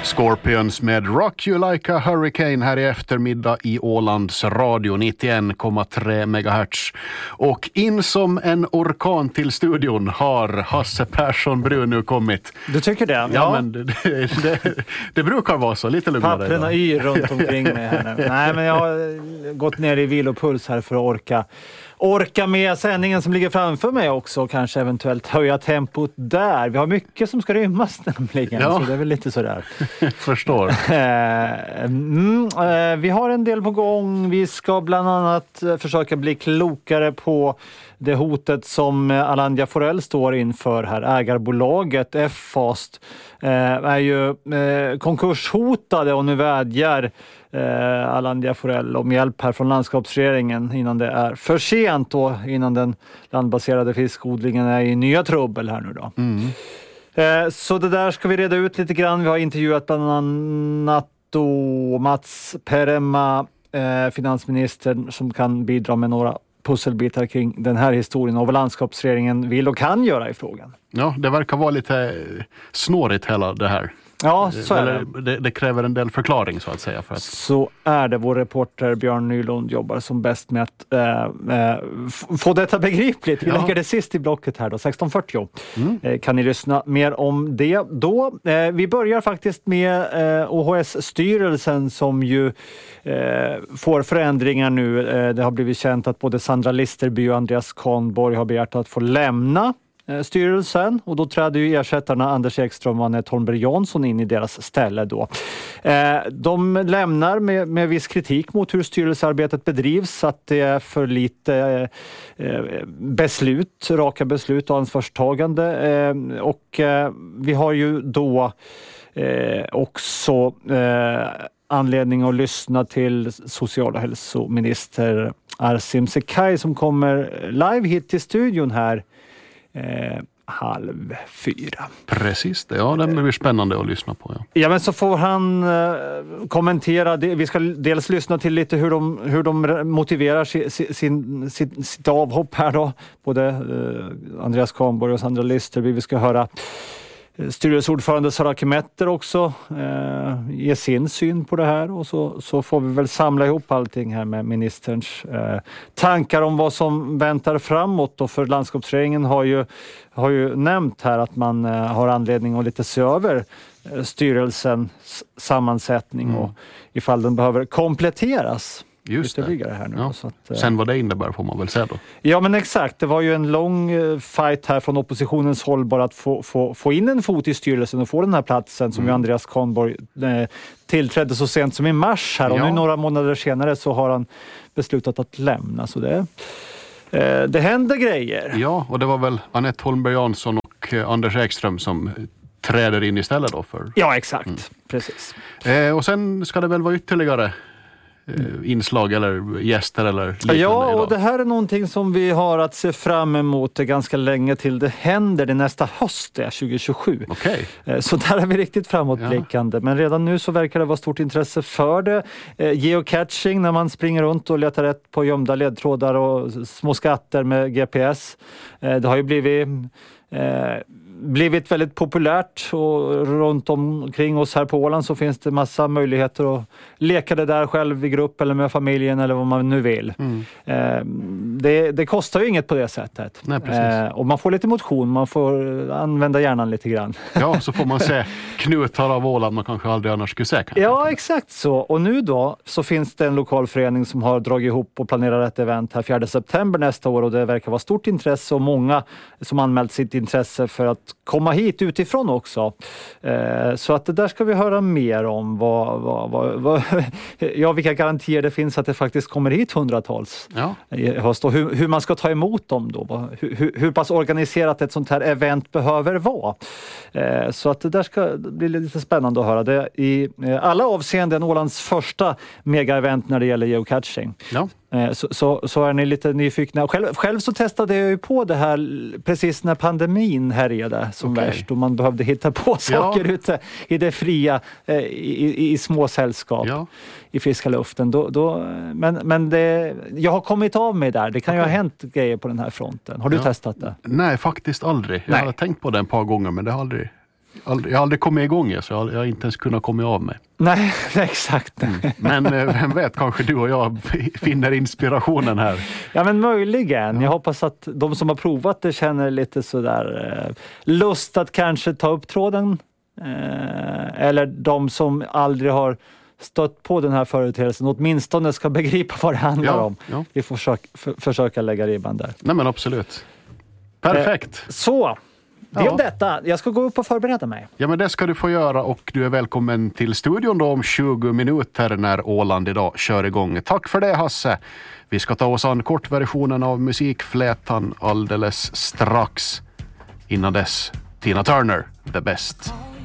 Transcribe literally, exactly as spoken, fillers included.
Scorpions med Rock You Like a Hurricane här i eftermiddag i Ålands radio nittioen komma tre megahertz. Och in som en orkan till studion har Hasse Persson Brun nu kommit. Du tycker det? Ja, ja. men det, det, det brukar vara så, lite lugnare. Papprena y runt omkring mig här nu. Nej, men jag har gått ner i vilopuls här för att orka Orka med sändningen som ligger framför mig också och kanske eventuellt höja tempot där. Vi har mycket som ska rymmas nämligen, ja. Så det är väl lite sådär. Förstår. mm, eh, vi har en del på gång. Vi ska bland annat försöka bli klokare på det hotet som Alandia Forell står inför här. Ägarbolaget F-Fast eh, är ju eh, konkurshotade och nu vädjar eh, Alandia Forell om hjälp här från landskapsregeringen innan det är för sent och innan den landbaserade fiskodlingen är i nya trubbel här nu då. Mm. Eh, så det där ska vi reda ut lite grann. Vi har intervjuat bland annat då Mats Perema, eh, finansministern, som kan bidra med några pusselbitar kring den här historien och vad landskapsregeringen vill och kan göra i frågan. Ja, det verkar vara lite snårigt hela det här. Ja, så är det. det. Det kräver en del förklaring så att säga. För att... Så är det. Vår reporter Björn Nylund jobbar som bäst med att äh, äh, få detta begripligt. Vi ja. lägger det sist i blocket här då, sexton fyrtio. Mm. Eh, kan ni lyssna mer om det då? Eh, vi börjar faktiskt med eh, O H S-styrelsen som ju eh, får förändringar nu. Eh, det har blivit känt att både Sandra Listerby och Andreas Kahnborg har begärt att få lämna styrelsen och då trädde ju ersättarna Anders Ekström och Annette Holmberg Jansson in i deras ställe då. Eh, de lämnar med, med viss kritik mot hur styrelsearbetet bedrivs, att det är för lite eh, beslut, raka beslut och ansvarstagande eh, och eh, vi har ju då eh, också eh, anledning att lyssna till social- och hälsominister Arsim Sekaj som kommer live hit till studion här Eh, halv fyra. Precis det, ja, det blir spännande att lyssna på. Ja, ja men så får han eh, kommentera det. Vi ska dels lyssna till lite hur de, hur de motiverar sin, sin, sin, sitt avhopp här då. Både eh, Andreas Kahnborg och Sandra Listerby. Vi ska höra styrelseordförande Sara Kemetter också eh, ge sin syn på det här och så, så får vi väl samla ihop allting här med ministerns eh, tankar om vad som väntar framåt. Och för landskapsregeringen har ju, har ju nämnt här att man eh, har anledning att lite se över eh, styrelsens sammansättning mm. och ifall den behöver kompletteras. Just det. Här nu. Ja. Så att, sen vad det innebär får man väl säga då. Ja men exakt, det var ju en lång fight här från oppositionens håll bara att få, få, få in en fot i styrelsen och få den här platsen som mm. ju Andreas Kahnborg eh, tillträdde så sent som i mars här och ja. nu några månader senare så har han beslutat att lämna, så det, eh, det händer grejer. Ja, och det var väl Annette Holmberg Jansson och eh, Anders Ekström som träder in istället då för... Ja exakt, mm. precis. Eh, och sen ska det väl vara ytterligare inslag eller gäster eller liknande. Ja, och idag. Det här är någonting som vi har att se fram emot ganska länge till det händer. Det nästa höst, det är tjugo tjugosju. Okay. Så där är vi riktigt framåtblickande. Ja. Men redan nu så verkar det vara stort intresse för det. Geocaching, när man springer runt och letar rätt på gömda ledtrådar och små skatter med G P S. Det har ju blivit... Eh, blivit väldigt populärt och runt omkring oss här på Åland så finns det massa möjligheter att leka det där själv i grupp eller med familjen eller vad man nu vill. Mm. Eh, det, det kostar ju inget på det sättet. Nej, precis. Eh, och man får lite motion, man får använda hjärnan lite grann. Ja, så får man se knutar av Åland man kanske aldrig annars skulle se. Kanske. Ja, exakt så. Och nu då så finns det en lokal förening som har dragit ihop och planerar ett event här fjärde september nästa år och det verkar vara stort intresse och många som anmält sitt intresse för att komma hit utifrån också. Eh, så att det där ska vi höra mer om. Vad, vad, vad, vad, ja, vilka garantier det finns att det faktiskt kommer hit hundratals ja. i höst. Och hur, hur man ska ta emot dem då. Hur, hur pass organiserat ett sånt här event behöver vara. Eh, så att det där ska bli lite spännande att höra. Det är i alla avseenden Ålands första mega-event när det gäller geocaching. Ja. Så, så, så är ni lite nyfikna. Själv, själv så testade jag ju på det här precis när pandemin härjade som okay. värst och man behövde hitta på saker ja. ute i det fria, i, i, i små sällskap, ja. i friska luften. Då, då, men men det, jag har kommit av mig där. Det kan okay. ju ha hänt grejer på den här fronten. Har du ja. testat det? Nej, faktiskt aldrig. Jag Nej. har tänkt på det ett par gånger men det har aldrig aldrig, jag har aldrig kommit igång, så jag har inte ens kunnat komma av mig. Nej, exakt. Mm. Men eh, vem vet, kanske du och jag finner inspirationen här. Ja, men möjligen. Jag hoppas att de som har provat det känner lite sådär eh, lust att kanske ta upp tråden. Eh, eller de som aldrig har stött på den här företeelsen åtminstone ska begripa vad det handlar ja, om. Ja. Vi får försöka, för, försöka lägga ribban där. Nej, men absolut. Perfekt. Eh, så, det ja. om detta. Jag ska gå upp och förbereda mig. Ja, men det ska du få göra, och du är välkommen till studion då om tjugo minuter när Åland idag kör igång. Tack för det, Hasse. Vi ska ta oss an kortversionen av musikflätan alldeles strax. Innan dess, Tina Turner, The Best.